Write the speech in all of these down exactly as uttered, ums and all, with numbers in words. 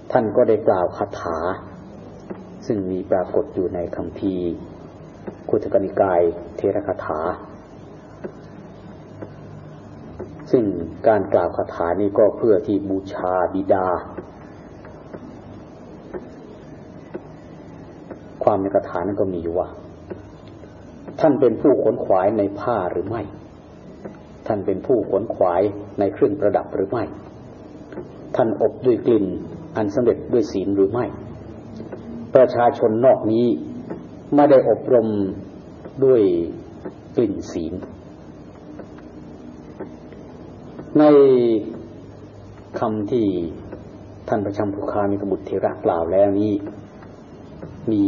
ท่านก็ได้กล่าวคาถาซึ่งมีปรากฏอยู่ในคัมภีร์คุตตกนิกายเทระคาถาซึ่งการกล่าวคาถานี้ก็เพื่อที่บูชาบิดาความในคาถานั้นก็มีอยู่ว่าท่านเป็นผู้ขวนขวายในผ้าหรือไม่ท่านเป็นผู้ขวนขวายในเครื่องประดับหรือไม่ท่านอบด้วยกลิ่นอันสำเร็จด้วยศีลหรือไม่ประชาชนนอกนี้ไม่ได้อบรมด้วยกลิ่นศีลในคำที่ท่านพระชัมพุคามิกบุตรเถระกล่าวแล้วนี้มี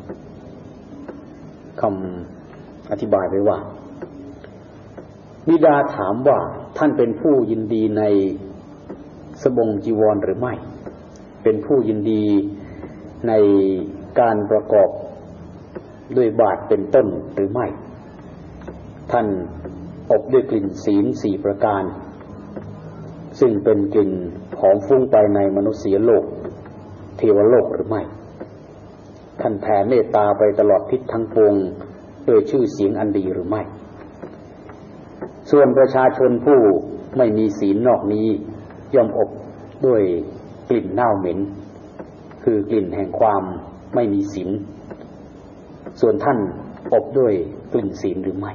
คำอธิบายไว้ว่าบิดาถามว่าท่านเป็นผู้ยินดีในสบงจีวรหรือไม่เป็นผู้ยินดีในการประกอบด้วยบาตรเป็นต้นหรือไม่ท่านอบด้วยกลิ่นศีลสี่ประการซึ่งเป็นกลิ่นหอมฟุ้งไปในมนุษยโลกเทวโลกหรือไม่ท่านแผ่เมตตาไปตลอดทิศทั้งปวงด้วยชื่อเสียงอันดีหรือไม่ส่วนประชาชนผู้ไม่มีศีลนอกนี้ย่อมอบด้วยกลิ่นเน่าเหม็นคือกลิ่นแห่งความไม่มีศีลส่วนท่านอบด้วยกลิ่นศีลหรือไม่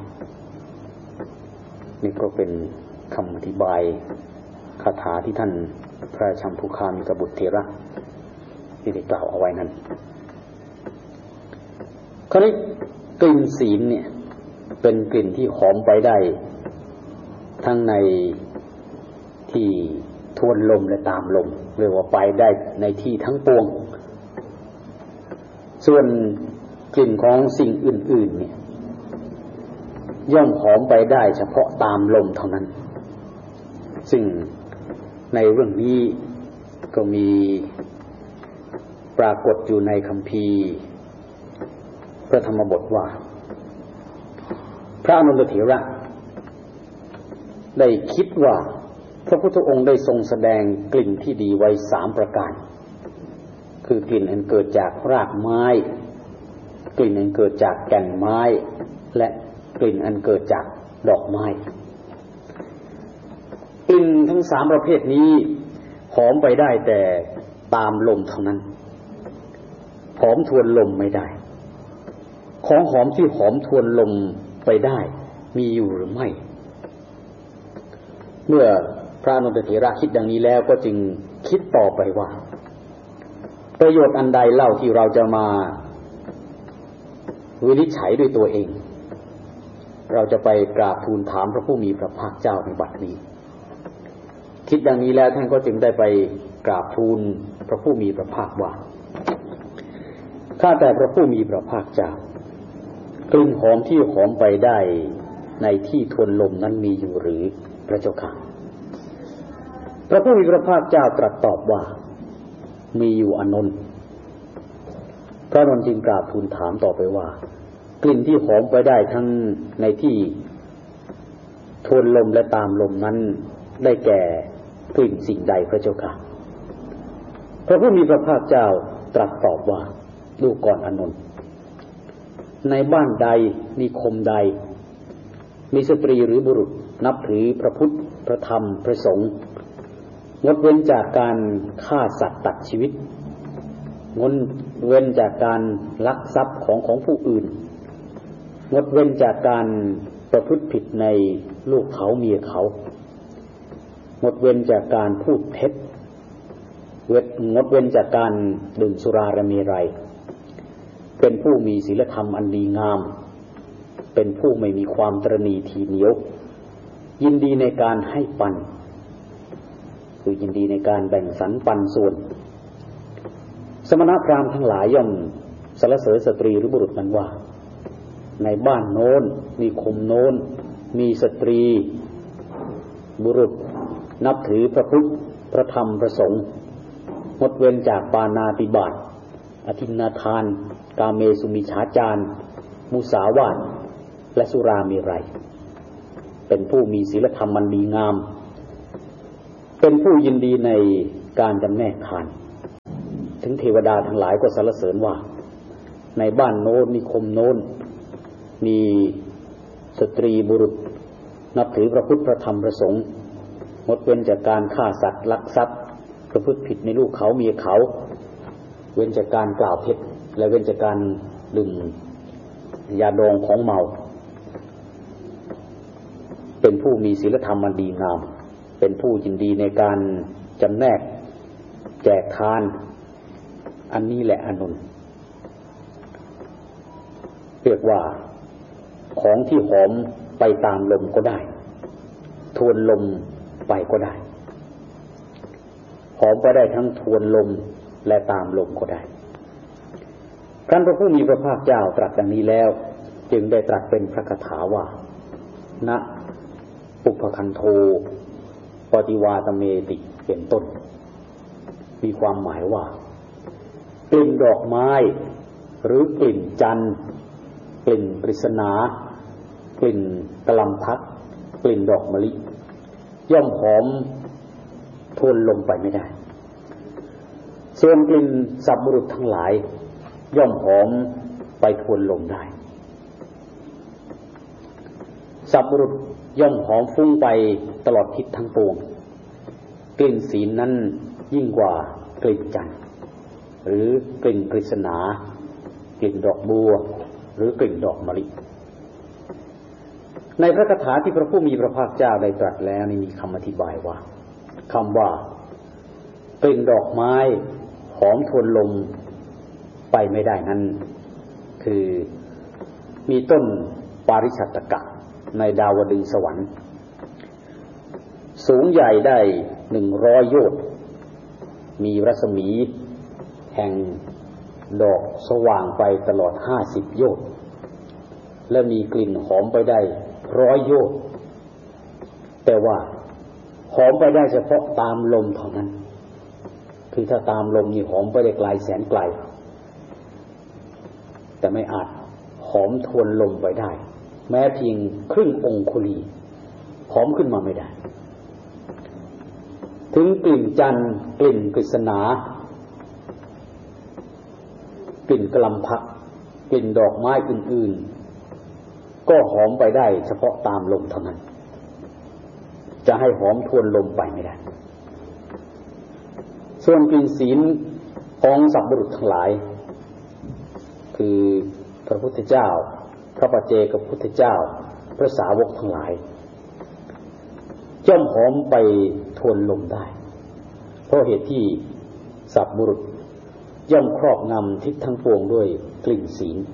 นี่ก็เป็นคำอธิบายคาถาที่ท่านพระชัมพุคามิกบุตรเถระที่ได้กล่าวเอาไว้นั้นคราวนี้กลิ่นศีลเนี่ยเป็นกลิ่นที่หอมไปได้ทั้งในที่ทวนลมและตามลมเรียกว่าไปได้ในที่ทั้งปวงส่วนกลิ่นของสิ่งอื่นๆเนี่ยย่อมหอมไปได้เฉพาะตามลมเท่านั้นซึ่งในเรื่องนี้ก็มีปรากฏอยู่ในคัมภีร์พระธรรมบทว่าพระอานนทเถระได้คิดว่าพระพุทธองค์ได้ทรงแสดงกลิ่นที่ดีไว้สามประการคือกลิ่นอันเกิดจากรากไม้กลิ่นอันเกิดจากแก่นไม้และกลิ่นอันเกิดจากดอกไม้กลิ่นทั้งสามประเภทนี้หอมไปได้แต่ตามลมเท่านั้นหอมทวนลมไม่ได้ของหอมที่หอมทวนลมไปได้มีอยู่หรือไม่เมื่อพระอานนทเถระคิดดังนี้แล้วก็จึงคิดต่อไปว่าประโยชน์อันใดเล่าที่เราจะมาวินิจฉัยด้วยตัวเองเราจะไปกราบทูลถามพระผู้มีพระภาคเจ้าในบัดนี้คิดดังนี้แล้วท่านก็จึงได้ไปกราบทูลพระผู้มีพระภาคว่าข้าแต่พระผู้มีพระภาคเจ้ากลิ่นหอมที่หอมไปได้ในที่ทวนลมนั้นมีอยู่หรือพระเจ้าค่ะพระผู้มีพระภาคเจ้าตรัสตอบว่ามีอยู่อานนท์พระอานนท์จึงกราบทูลถามต่อไปว่ากลิ่นที่หอมไปได้ทั้งในที่ทวนลมและตามลมนั้นได้แก่กลิ่นสิ่งใดพระเจ้าค่ะพระผู้มีพระภาคเจ้าตรัสตอบว่าดูก่อนอานนท์ในบ้านใดนิคมใดมีสตรีหรือบุรุษนับถือพระพุทธพระธรรมพระสงฆ์งดเว้นจากการฆ่าสัตว์ตัดชีวิตงดเว้นจากการลักทรัพย์ของของผู้อื่นงดเว้นจากการประพฤติผิดในลูกเขาเมียเขางดเว้นจากการพูดเท็จงดเว้นจากการดื่มสุราระเมรัยเป็นผู้มีศีลธรรมอันดีงามเป็นผู้ไม่มีความตระหนี่ทีเหนียวยินดีในการให้ปันคือยินดีในการแบ่งสรรปันส่วนสมณพราหมณ์ทั้งหลายย่อมสรรเสริญสตรีหรือบุรุษนั้นว่าในบ้านโน้นมีคมโน้นมีสตรีบุรุษนับถือพระพุทธพระธรรมพระสงฆ์งดเว้นจากปาณาติบาตอทินนาทานกาเมสุมิจฉาจารมุสาวาทและสุราเมรัยเป็นผู้มีศีลธรรมอันดีงามเป็นผู้ยินดีในการจำแนกทานถึงเทวดาทั้งหลายก็สรรเสริญว่าในบ้านโน้นนิคมโน้นมีสตรีบุรุษนับถือพระพุทธพระธรรมพระสงฆ์งดเว้นจากการฆ่าสัตว์ลักทรัพย์ประพฤติผิดในลูกเขาเมียเขาเว้นจากการกล่าวเท็จและเว้นจากการดื่มยาดองของเมาเป็นผู้มีศีลธรรมอันดีงามเป็นผู้ยินดีในการจำแนกแจกทานอันนี้แหละอานนท์เรียกว่าของที่หอมไปตามลมก็ได้ทวนลมไปก็ได้หอมไปได้ทั้งทวนลมและตามลมก็ได้ครั้นพระผู้มีพระภาคเจ้าตรัสดังนี้แล้วจึงได้ตรัสเป็นพระคาถาว่านะปุพคันโธปฏิวาตเมติเป็นต้นมีความหมายว่ากลิ่นดอกไม้หรือกลิ่นจันทร์กลิ่นปริศนากลิ่นกะลำพักกลิ่นดอกมะลิย่อมหอมทวนลมไปไม่ได้ส่วนกลิ่นสัพบุรุษทั้งหลายย่อมหอมไปทวนลมได้สัพบุรุษย่อมหอมฟุ้งไปตลอดทิศทั้งปวงกลิ่นศีลนั้นยิ่งกว่ากลิ่นจันทร์หรือกลิ่นกฤษณากลิ่นดอกบัวหรือกลิ่นดอกมะลิในพระคาถาที่พระผู้มีพระภาคเจ้าได้ตรัสแล้วนี่มีคำอธิบายว่าคำว่ากลิ่นดอกไม้หอมทวนลมไปไม่ได้นั้นคือมีต้นปาริชัตตกะในดาวดึงสวรรค์สูงใหญ่ได้หนึ่งร้อยโยชน์มีรัศมีแห่งดอกสว่างไปตลอดห้าสิบโยชน์และมีกลิ่นหอมไปได้ร้อยโยชน์แต่ว่าหอมไปได้เฉพาะตามลมเท่านั้นคือถ้าตามลมนี่หอมไปได้ไกลแสนไกลแต่ไม่อาจหอมทวนลมไปได้แม้เพียงครึ่งองคุลีหอมขึ้นมาไม่ได้ถึงกลิ่นจันทร์กลิ่นกฤษณากลิ่นกะลำพักกลิ่นดอกไม้อื่นๆก็หอมไปได้เฉพาะตามลมเท่านั้นจะให้หอมทวนลมไปไม่ได้ส่วนกลิ่นศีลของสัพบุรุษทั้งหลายคือพระพุทธเจ้าพระปัจเจกพุทธเจ้าพระสาวกทั้งหลายย่อมหอมไปทวนลมได้เพราะเหตุที่สัพบุรุษย่อมครอบงำทิศทั้งปวงด้วยกลิ่นศีล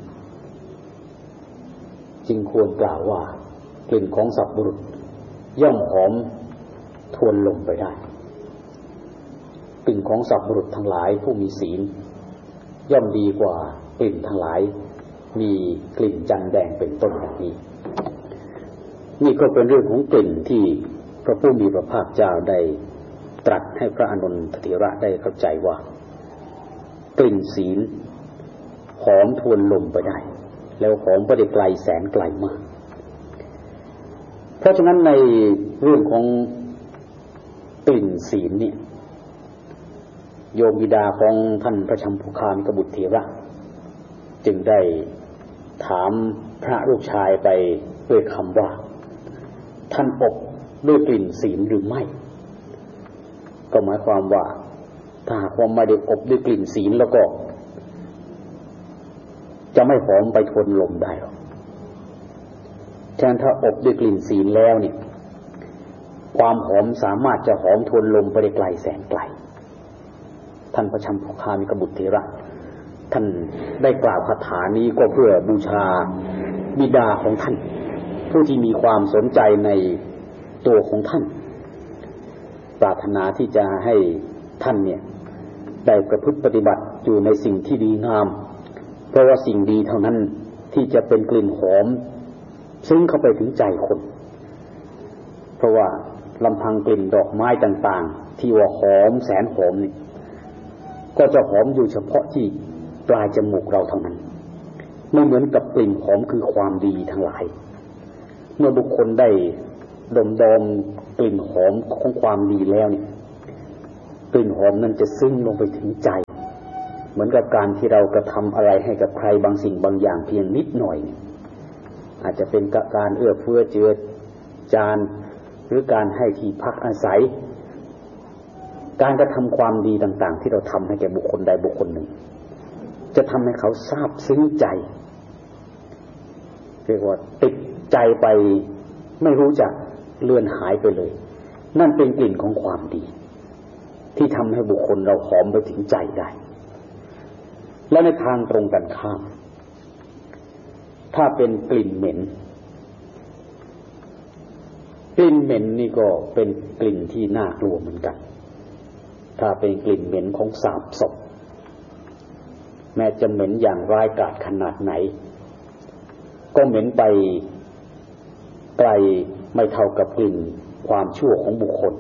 จึงควรกล่าวว่ากลิ่นของสัพบุรุษย่อมหอมทวนลมไปได้กลิ่นของสัพบุรุษทั้งหลายผู้มีศีลย่อมดีกว่ากลิ่นทั้งหลายมีกลิ่นจันทร์แดงเป็นต้นอย่างนี้นี่ก็เป็นเรื่องของกลิ่นที่พระผู้มีพระภาคเจ้าได้ตรัสให้พระอานนทเถระได้เข้าใจว่ากลิ่นศีลหอมทวนลมไปได้แล้วหอมไปได้ไกลแสนไกลมากเพราะฉะนั้นในเรื่องของกลิ่นศีลเนี่ยโยมบิดาของท่านพระชัมพุคามิกบุตรเถระจึงได้ถามพระลูกชายไปด้วยคำว่าท่านอบด้วยกลิ่นศีลหรือไม่ก็หมายความว่าถ้าหากว่าไม่ได้อบด้วยกลิ่นศีลแล้วก็จะไม่หอมไปทวนลมได้หรอกฉะนั้นถ้าอบด้วยกลิ่นศีลแล้วเนี่ยความหอมสามารถจะหอมทวนลมไปได้ไกลแสนไกลท่านพระชัมพุคามิกบุตรเถระท่านได้กล่าวคาถานี้ก็เพื่อบูชาบิดาของท่านผู้ที่มีความสนใจในตัวของท่านปรารถนาที่จะให้ท่านเนี่ยได้ประพฤติปฏิบัติอยู่ในสิ่งที่ดีงามเพราะว่าสิ่งดีเท่านั้นที่จะเป็นกลิ่นหอมซึ้งเข้าไปถึงใจคนเพราะว่าลำพังกลิ่นดอกไม้ต่างๆที่ว่าหอมแสนหอมนี่ก็จะหอมอยู่เฉพาะที่ปลายจมูกเราเท่านั้นไม่เหมือนกับกลิ่นหอมคือความดีทั้งหลายเมื่อบุคคลได้ดมดมกลิ่นหอมของความดีแล้วเนี่ยกลิ่นหอมนั้นจะซึ้งลงไปถึงใจเหมือนกับการที่เรากระทำอะไรให้กับใครบางสิ่งบางอย่างเพียงนิดหน่อยอาจจะเป็นการเอื้อเฟื้อเจือจานหรือการให้ที่พักอาศัยการกระทำความดีต่างๆที่เราทำให้แก่บุคคลใดบุคคลหนึ่งจะทำให้เขาซาบซึ้งใจเรียกว่าติดใจไปไม่รู้จักเลือนหายไปเลยนั่นเป็นกลิ่นของความดีที่ทำให้บุคคลเราหอมไปถึงใจได้และในทางตรงกันข้ามถ้าเป็นกลิ่นเหม็นกลิ่นเหม็นนี่ก็เป็นกลิ่นที่น่ากลัวเหมือนกันถ้าเป็นกลิ่นเหม็นของสาบศพแม้จะเหม็นอย่างร้ายกาจขนาดไหนก็เหม็นไปไกลไม่เท่ากับกลิ่นความชั่วของบุคคล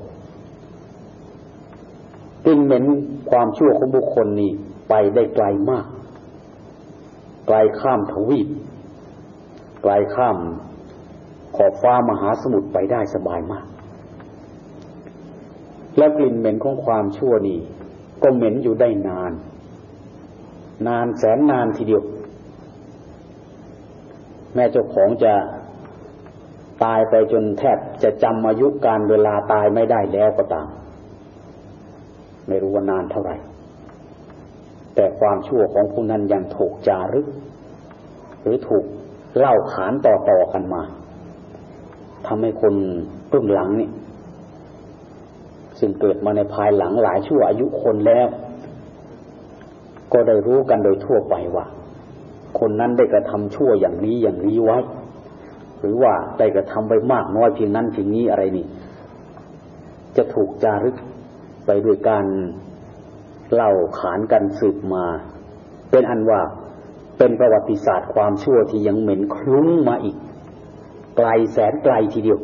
กลิ่นเหม็นความชั่วของบุคคลนี่ไปได้ไกลมากไกลข้ามทวีปไกลข้ามขอบฟ้ามหาสมุทรไปได้สบายมากและกลิ่นเหม็นของความชั่วนี่ก็เหม็นอยู่ได้นานนานแสนนานทีเดียวแม้เจ้าของจะตายไปจนแทบจะจำอายุการเวลาตายไม่ได้แล้วก็ตามไม่รู้ว่านานเท่าไหร่แต่ความชั่วของผู้นั้นยังถูกจารึกหรือถูกเล่าขานต่อๆกันมาทำให้คนรุ่นหลังนี่ซึ่งเกิดมาในภายหลังหลายชั่วอายุคนแล้วก็ได้รู้กันโดยทั่วไปว่าคนนั้นได้กระทำชั่วอย่างนี้อย่างนี้ไว้หรือว่าได้กระทำไปมากน้อยเพียงนั้นเพียงนี้อะไรนี่จะถูกจารึกไปด้วยการเล่าขานกันสืบมาเป็นอันว่าเป็นประวัติศาสตร์ความชั่วที่ยังเหม็นคลุ้งมาอีกไกลแสนไกลทีเดียว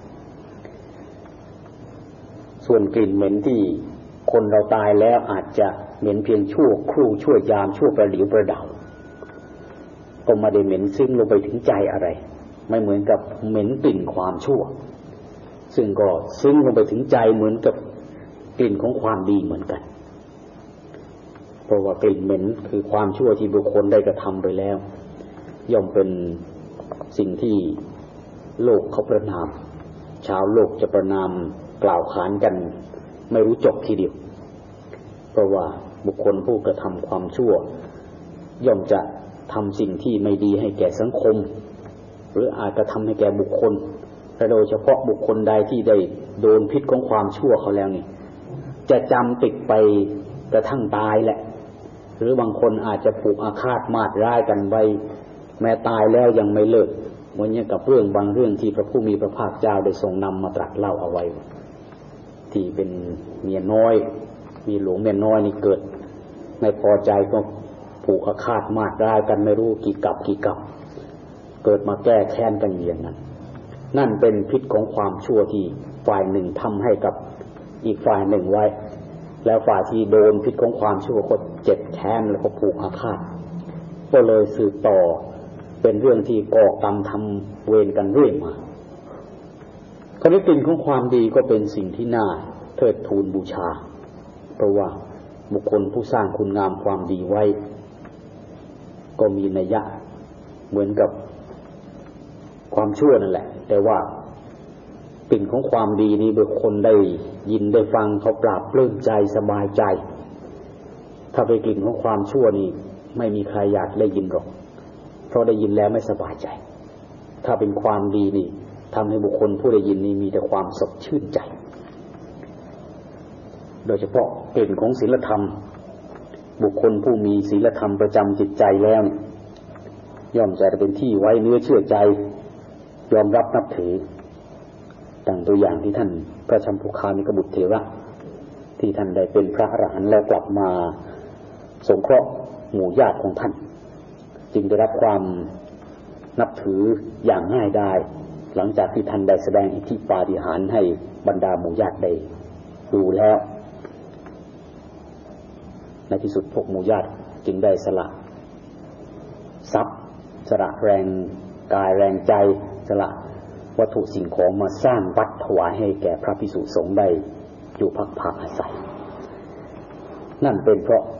ส่วนกลิ่นเหม็นที่คนเราตายแล้วอาจจะเหม็นเพียงชั่วครู่ชั่วยามชั่วประเดี๋ยวประดาวก็ไม่ได้เหม็นซึ้งลงไปถึงใจอะไรไม่เหมือนกับเหม็นกลิ่นความชั่วซึ่งก็ซึ้งลงไปถึงใจเหมือนกับกลิ่นของความดีเหมือนกันเพราะว่ากลิ่นเหม็นคือความชั่วที่บุคคลได้กระทำไปแล้วย่อมเป็นสิ่งที่โลกเขาประณามชาวโลกจะประณามกล่าวขานกันไม่รู้จบทีเดียวเพราะว่าบุคคลผู้กระทำความชั่วย่อมจะทำสิ่งที่ไม่ดีให้แก่สังคมหรืออาจจะทำให้แก่บุคคลและโดยเฉพาะบุคคลใดที่ได้โดนพิษของความชั่วเขาแล้วนี่จะจำติดไปกระทั่งตายแหละหรือบางคนอาจจะผูกอาฆาตมาตร้ายกันไว้แม้ตายแล้วยังไม่เลิกเหมือนอย่างกับเรื่องบางเรื่องที่พระผู้มีพระภาคเจ้าได้ทรงนำมาตรัสเล่าเอาไว้ที่เป็นเมียน้อยมีหลวงเมียน้อยนี่เกิดไม่พอใจก็ผูกอาฆาตมาตร้ายกันไม่รู้กี่กับกี่กับเกิดมาแก้แค้นกันอย่างนั้นนั่นเป็นพิษของความชั่วที่ฝ่ายหนึ่งทำให้กับอีกฝ่ายหนึ่งไว้แล้วฝ่ายที่โดนพิษของความชั่วก็เจ็บแค้นแล้วก็ผูกอาฆาตก็เลยสืบต่อเป็นเรื่องที่ก่อกรรมทำเวรกันเรื่อยมาคราวนี้กลิ่นของความดีก็เป็นสิ่งที่น่าเทิดทูนบูชาเพราะว่าบุคคลผู้สร้างคุณงามความดีไว้ก็มีนัยยะเหมือนกับความชั่วนั่นแหละแต่ว่ากลิ่นของความดีนี้บุคคลได้ยินได้ฟังเขาปราบปลื้มใจสบายใจถ้าไปกลิ่นของความชั่วนี่ไม่มีใครอยากได้ยินหรอกเพราะได้ยินแล้วไม่สบายใจถ้าเป็นความดีนี่ทำให้บุคคลผู้ได้ยินนี่มีแต่ความสดชื่นใจโดยเฉพาะกลิ่นของศีลธรรมบุคคลผู้มีศีลธรรมประจำจิตใจแล้วย่อมจะเป็นที่ไว้เนื้อเชื่อใจยอมรับนับถือดังตัวอย่างที่ท่านพระชัมพุคามิกบุตรเถระที่ท่านได้เป็นพระอรหันต์แล้วกลับมาสงเคราะห์หมู่ญาติของท่านจึงได้รับความนับถืออย่างง่ายดายหลังจากที่ท่านได้แสดงอิทธิปาฏิหาริย์ให้บรรดาหมู่ญาติได้ดูแล้วในที่สุดพวกหมู่ญาติจึงได้สละทรัพย์สละแรงกายแรงใจสละวัตถุสิ่งของมาสร้างวัดถวายให้แก่พระภิกษุสงฆ์ได้อยู่พักผ่อนอาศัยนั่นเป็นเพราะ